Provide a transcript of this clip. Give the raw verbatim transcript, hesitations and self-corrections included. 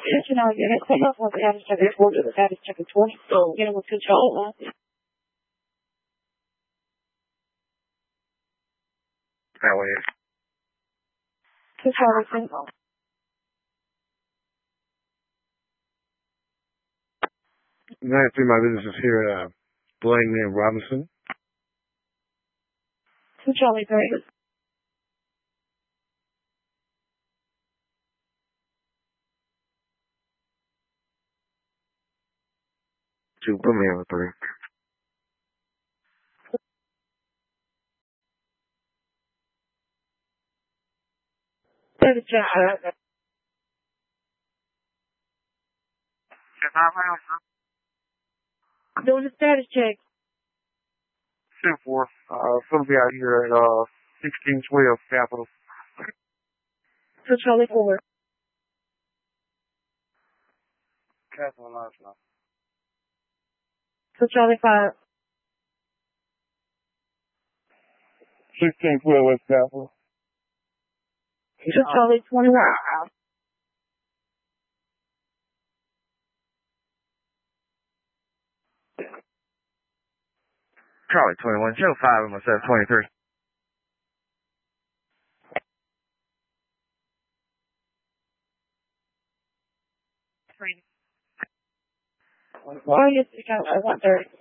you know, you had to off the average check report, the average check report, so, you know, with control. That way. Control single. nine three, my business is here at uh, Blaine and Robinson. Control three. Two, put me in with three. Status check. Doing the status check. Two, four. Uh, going to be out here at, uh, sixteen twelve Capitol. Control four. Capitol National. Control five. sixteen twelve West Capitol. Control twenty-one. Charlie twenty-one, Joe five of myself, twenty-three. Oh, yes, you got one thirty.